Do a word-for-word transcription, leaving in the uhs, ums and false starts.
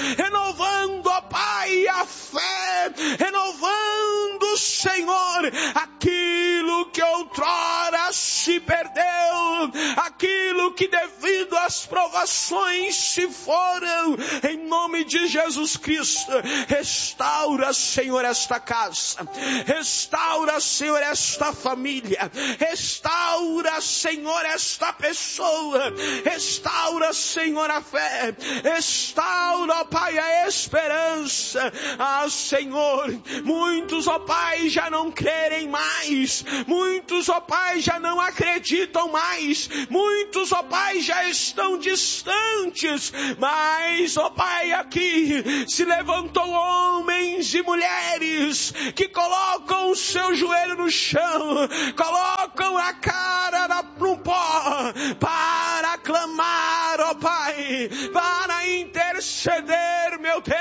renovando, ó Pai, a fé, renovando, Senhor, aquilo que outrora se perdeu, aquilo que devido às provações se foram, em nome de Jesus Cristo. Restaura, Senhor, esta casa, restaura, Senhor, esta família, restaura, Senhor, esta pessoa, restaura, Senhor, a fé, restaura, ó Pai, a esperança. Ah, Senhor, muitos, ó Pai, já não crerem mais, muitos, ó Pai, já não acreditam mais, muitos, ó Pai, já estão distantes, mas, ó Pai, aqui se levantou homens e mulheres que colocam o seu joelho no chão, colocam a cara no pó, para clamar, ó Pai, para interceder, meu Deus.